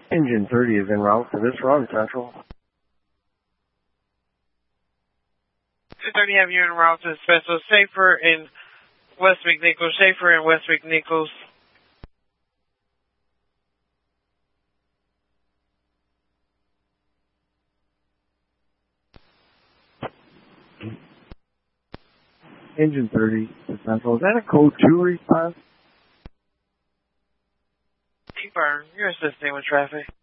Engine 30 is en route for this run, Central. 230 have you en route to Special Schaefer in West McNichols. Schaefer in West McNichols. Engine 30 to Central. Is that a code 2 response? Keep burn. You're assisting with traffic.